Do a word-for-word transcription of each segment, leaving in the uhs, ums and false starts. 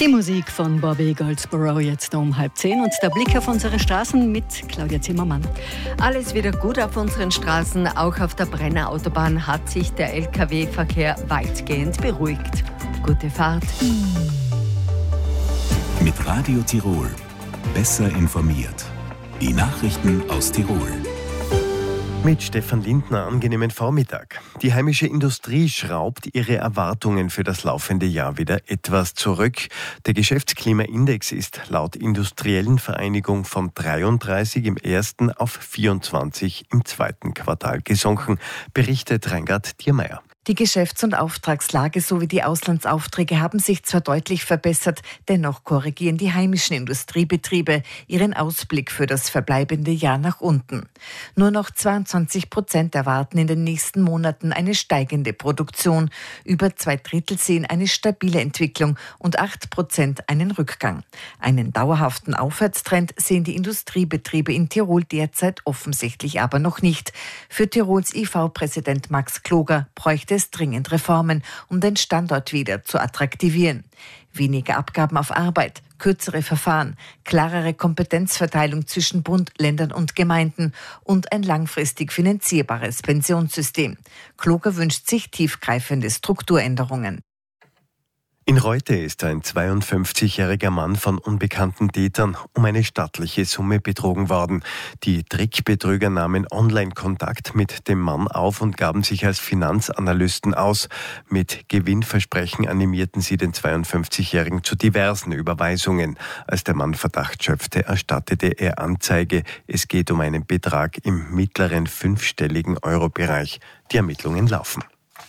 Die Musik von Bobby Goldsboro jetzt um halb zehn und der Blick auf unsere Straßen mit Claudia Zimmermann. Alles wieder gut auf unseren Straßen. Auch auf der Brenner Autobahn hat sich der L K W-Verkehr weitgehend beruhigt. Gute Fahrt. Mit Radio Tirol. Besser informiert. Die Nachrichten aus Tirol. Mit Stefan Lindner, angenehmen Vormittag. Die heimische Industrie schraubt ihre Erwartungen für das laufende Jahr wieder etwas zurück. Der Geschäftsklimaindex ist laut Industriellen Vereinigung von dreiunddreißig im ersten auf vierundzwanzig im zweiten Quartal gesunken, berichtet Reingard Diermeier. Die Geschäfts- und Auftragslage sowie die Auslandsaufträge haben sich zwar deutlich verbessert, dennoch korrigieren die heimischen Industriebetriebe ihren Ausblick für das verbleibende Jahr nach unten. Nur noch zweiundzwanzig Prozent erwarten in den nächsten Monaten eine steigende Produktion. Über zwei Drittel sehen eine stabile Entwicklung und acht Prozent einen Rückgang. Einen dauerhaften Aufwärtstrend sehen die Industriebetriebe in Tirol derzeit offensichtlich aber noch nicht. Für Tirols I V-Präsident Max Kloger bräuchte es dringend Reformen, um den Standort wieder zu attraktivieren. Weniger Abgaben auf Arbeit, kürzere Verfahren, klarere Kompetenzverteilung zwischen Bund, Ländern und Gemeinden und ein langfristig finanzierbares Pensionssystem. Kloger wünscht sich tiefgreifende Strukturänderungen. In Reute ist ein zweiundfünfzigjähriger Mann von unbekannten Tätern um eine stattliche Summe betrogen worden. Die Trickbetrüger nahmen Online-Kontakt mit dem Mann auf und gaben sich als Finanzanalysten aus. Mit Gewinnversprechen animierten sie den zweiundfünfzigjährigen zu diversen Überweisungen. Als der Mann Verdacht schöpfte, erstattete er Anzeige. Es geht um einen Betrag im mittleren fünfstelligen Euro-Bereich. Die Ermittlungen laufen.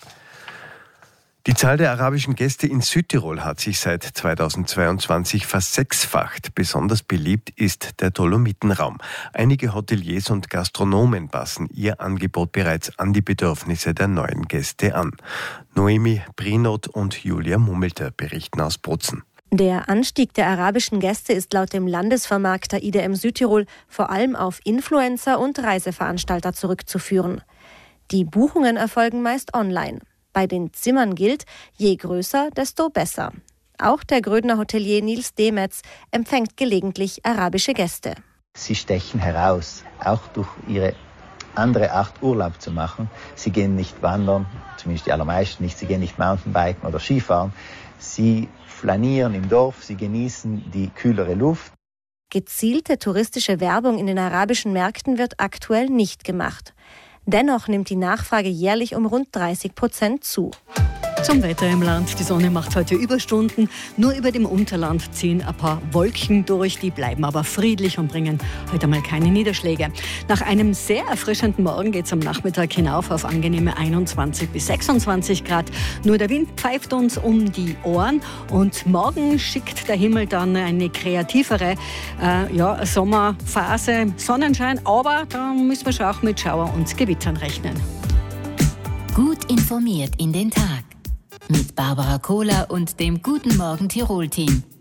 Die Zahl der arabischen Gäste in Südtirol hat sich seit zweitausendzweiundzwanzig versechsfacht. Besonders beliebt ist der Dolomitenraum. Einige Hoteliers und Gastronomen passen ihr Angebot bereits an die Bedürfnisse der neuen Gäste an. Noemi Brinot und Julia Mummelter berichten aus Bozen. Der Anstieg der arabischen Gäste ist laut dem Landesvermarkter I D M Südtirol vor allem auf Influencer und Reiseveranstalter zurückzuführen. Die Buchungen erfolgen meist online. Bei den Zimmern gilt, je größer, desto besser. Auch der Grödner Hotelier Nils Demetz empfängt gelegentlich arabische Gäste. Sie stechen heraus, auch durch ihre andere Art Urlaub zu machen. Sie gehen nicht wandern, zumindest die allermeisten nicht. Sie gehen nicht Mountainbiken oder Skifahren. Sie flanieren im Dorf, sie genießen die kühlere Luft. Gezielte touristische Werbung in den arabischen Märkten wird aktuell nicht gemacht. Dennoch nimmt die Nachfrage jährlich um rund dreißig Prozent zu. Zum Wetter im Land. Die Sonne macht heute Überstunden. Nur über dem Unterland ziehen ein paar Wolken durch. Die bleiben aber friedlich und bringen heute mal keine Niederschläge. Nach einem sehr erfrischenden Morgen geht es am Nachmittag hinauf auf angenehme einundzwanzig bis sechsundzwanzig Grad. Nur der Wind pfeift uns um die Ohren. Und morgen schickt der Himmel dann eine kreativere äh, ja, Sommerphase. Sonnenschein, aber da müssen wir schon auch mit Schauer und Gewittern rechnen. Gut informiert in den Tag. Mit Barbara Kohler und dem Guten Morgen Tirol-Team.